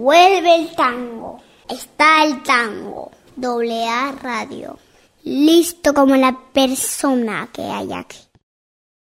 Vuelve el tango. Está el tango. AA Radio. Listo como la persona que hay aquí.